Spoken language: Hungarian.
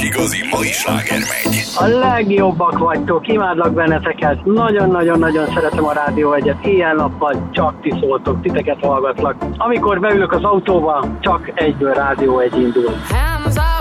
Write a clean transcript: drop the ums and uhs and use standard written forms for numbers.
igazi mai sláger megy. A legjobbak vagytok, imádlak benneteket. Nagyon-nagyon-nagyon szeretem a Rádió Egyet. Éjjel-nappal csak ti szóltok, titeket hallgatlak. Amikor beülök az autóba, csak egyből Rádió Egy indul.